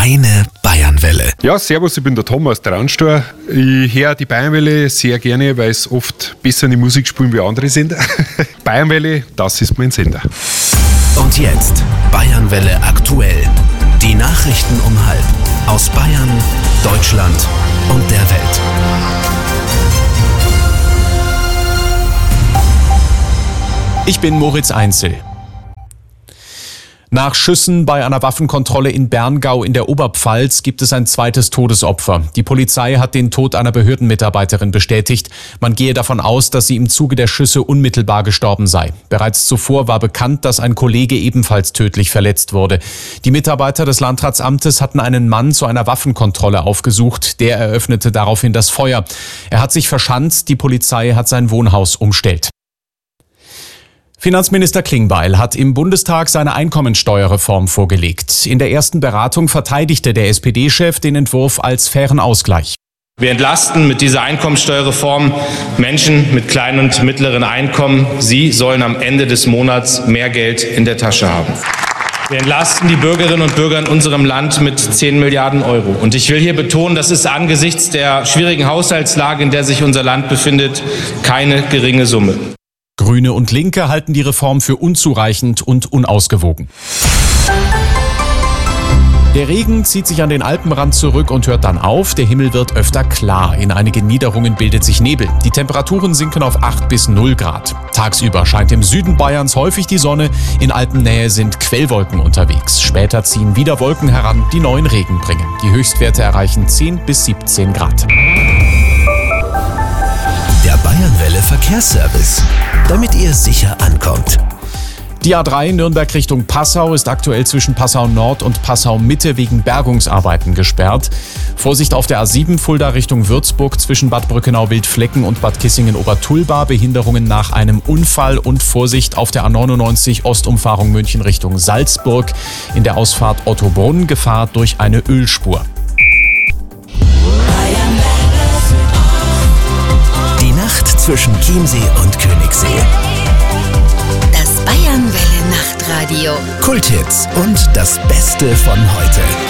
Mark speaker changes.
Speaker 1: Meine Bayernwelle.
Speaker 2: Ja, servus, ich bin der Thomas Traunstor. Ich höre die Bayernwelle sehr gerne, weil es oft besser eine Musik spielen wie andere Sender. Bayernwelle, das ist mein Sender.
Speaker 1: Und jetzt Bayernwelle aktuell. Die Nachrichten um 12:30 aus Bayern, Deutschland und der Welt.
Speaker 3: Ich bin Moritz Einzel. Nach Schüssen bei einer Waffenkontrolle in Berngau in der Oberpfalz gibt es ein zweites Todesopfer. Die Polizei hat den Tod einer Behördenmitarbeiterin bestätigt. Man gehe davon aus, dass sie im Zuge der Schüsse unmittelbar gestorben sei. Bereits zuvor war bekannt, dass ein Kollege ebenfalls tödlich verletzt wurde. Die Mitarbeiter des Landratsamtes hatten einen Mann zu einer Waffenkontrolle aufgesucht. Der eröffnete daraufhin das Feuer. Er hat sich verschanzt, die Polizei hat sein Wohnhaus umstellt. Finanzminister Klingbeil hat im Bundestag seine Einkommensteuerreform vorgelegt. In der ersten Beratung verteidigte der SPD-Chef den Entwurf als fairen Ausgleich.
Speaker 4: Wir entlasten mit dieser Einkommensteuerreform Menschen mit kleinen und mittleren Einkommen. Sie sollen am Ende des Monats mehr Geld in der Tasche haben. Wir entlasten die Bürgerinnen und Bürger in unserem Land mit 10 Milliarden Euro. Und ich will hier betonen, das ist angesichts der schwierigen Haushaltslage, in der sich unser Land befindet, keine geringe Summe.
Speaker 3: Grüne und Linke halten die Reform für unzureichend und unausgewogen. Der Regen zieht sich an den Alpenrand zurück und hört dann auf. Der Himmel wird öfter klar. In einigen Niederungen bildet sich Nebel. Die Temperaturen sinken auf 8 bis 0 Grad. Tagsüber scheint im Süden Bayerns häufig die Sonne. In Alpennähe sind Quellwolken unterwegs. Später ziehen wieder Wolken heran, die neuen Regen bringen. Die Höchstwerte erreichen 10 bis 17 Grad.
Speaker 1: Der Bayernwelle Verkehrsservice, damit ihr sicher ankommt.
Speaker 3: Die A3 Nürnberg Richtung Passau ist aktuell zwischen Passau Nord und Passau Mitte wegen Bergungsarbeiten gesperrt. Vorsicht auf der A7 Fulda Richtung Würzburg zwischen Bad Brückenau-Wildflecken und Bad Kissingen-Obertulba, Behinderungen nach einem Unfall, und Vorsicht auf der A99 Ostumfahrung München Richtung Salzburg in der Ausfahrt Ottobrunn, Gefahr durch eine Ölspur.
Speaker 1: Zwischen Chiemsee und Königssee.
Speaker 5: Das Bayernwelle Nachtradio.
Speaker 1: Kulthits und das Beste von heute.